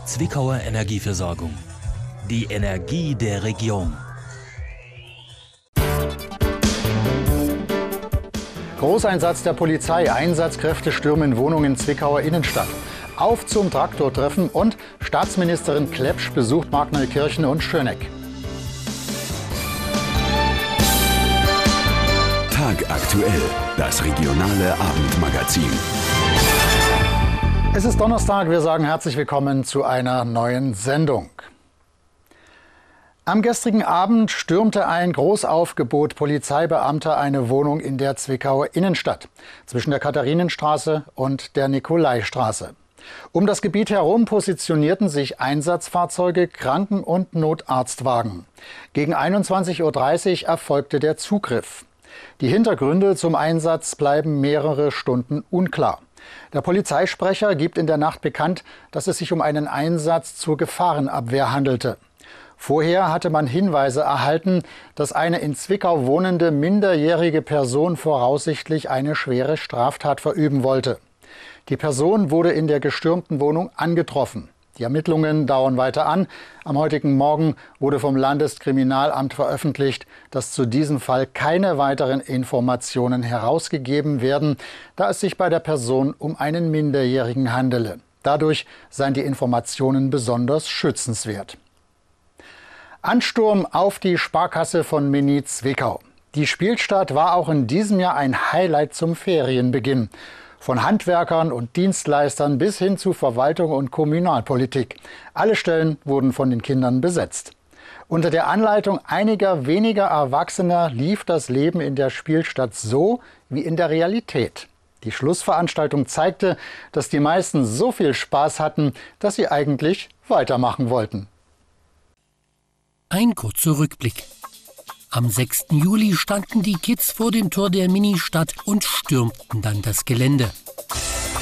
Zwickauer Energieversorgung. Die Energie der Region. Großeinsatz der Polizei, Einsatzkräfte stürmen Wohnungen in Zwickauer Innenstadt. Auf zum Traktortreffen und Staatsministerin Klepsch besucht Markneukirchen und Schöneck. Tagaktuell, das regionale Abendmagazin. Es ist Donnerstag, wir sagen herzlich willkommen zu einer neuen Sendung. Am gestrigen Abend stürmte ein Großaufgebot Polizeibeamter eine Wohnung in der Zwickauer Innenstadt zwischen der Katharinenstraße und der Nikolaistraße. Um das Gebiet herum positionierten sich Einsatzfahrzeuge, Kranken- und Notarztwagen. Gegen 21:30 Uhr erfolgte der Zugriff. Die Hintergründe zum Einsatz bleiben mehrere Stunden unklar. Der Polizeisprecher gibt in der Nacht bekannt, dass es sich um einen Einsatz zur Gefahrenabwehr handelte. Vorher hatte man Hinweise erhalten, dass eine in Zwickau wohnende minderjährige Person voraussichtlich eine schwere Straftat verüben wollte. Die Person wurde in der gestürmten Wohnung angetroffen. Die Ermittlungen dauern weiter an. Am heutigen Morgen wurde vom Landeskriminalamt veröffentlicht, dass zu diesem Fall keine weiteren Informationen herausgegeben werden, da es sich bei der Person um einen Minderjährigen handele. Dadurch seien die Informationen besonders schützenswert. Ansturm auf die Sparkasse von Mini Zwickau. Die Spielstadt war auch in diesem Jahr ein Highlight zum Ferienbeginn. Von Handwerkern und Dienstleistern bis hin zu Verwaltung und Kommunalpolitik. Alle Stellen wurden von den Kindern besetzt. Unter der Anleitung einiger weniger Erwachsener lief das Leben in der Spielstadt so wie in der Realität. Die Schlussveranstaltung zeigte, dass die meisten so viel Spaß hatten, dass sie eigentlich weitermachen wollten. Ein kurzer Rückblick. Am 6. Juli standen die Kids vor dem Tor der Ministadt und stürmten dann das Gelände.